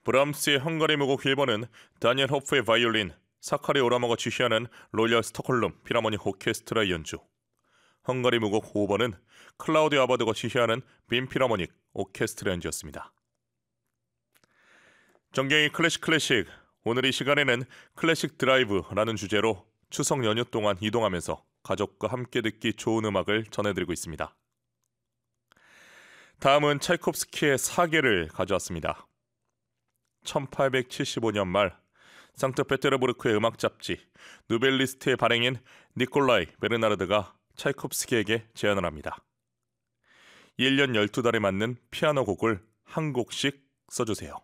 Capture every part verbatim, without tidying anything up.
브람스의 헝가리 무곡 일 번은 다니엘 호프의 바이올린, 사카리 오라마가 지휘하는 로열 스톡홀름 필하모닉 오케스트라의 연주, 헝가리 무곡 오 번은 클라우디오 아바드가 지휘하는 빈 필하모닉 오케스트라 연주였습니다. 정경의 클래식 클래식, 오늘 이 시간에는 클래식 드라이브라는 주제로 추석 연휴 동안 이동하면서 가족과 함께 듣기 좋은 음악을 전해드리고 있습니다. 다음은 차이콥스키의 사계를 가져왔습니다. 천팔백칠십오 년 말 상트페테르부르크의 음악 잡지 누벨리스트의 발행인 니콜라이 베르나르드가 차이콥스키에게 제안을 합니다. 일 년 열두 달에 맞는 피아노 곡을 한 곡씩 써주세요.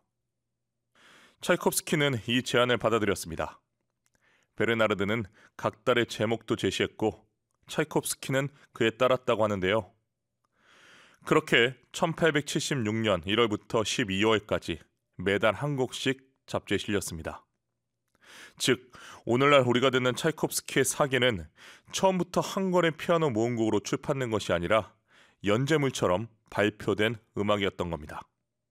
차이콥스키는 이 제안을 받아들였습니다. 베르나르드는 각 달의 제목도 제시했고 차이콥스키는 그에 따랐다고 하는데요. 그렇게 천팔백칠십육 년 일월부터 십이월까지 매달 한 곡씩 잡지에 실렸습니다. 즉, 오늘날 우리가 듣는 차이콥스키의 사계는 처음부터 한 권의 피아노 모음곡으로 출판된 것이 아니라 연재물처럼 발표된 음악이었던 겁니다.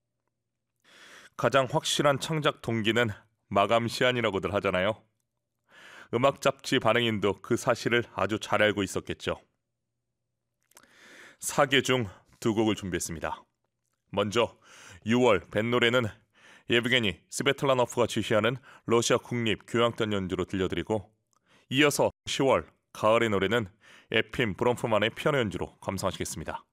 가장 확실한 창작 동기는 마감 시한이라고들 하잖아요. 음악 잡지 발행인도 그 사실을 아주 잘 알고 있었겠죠. 사계 중 두 곡을 준비했습니다. 먼저 유월 뱃노래는 예브게니 스베틀라노프가 지휘하는 러시아 국립 교향단 연주로 들려드리고, 이어서 시월 가을의 노래는 에핌 브롬프만의 피아노 연주로 감상하시겠습니다.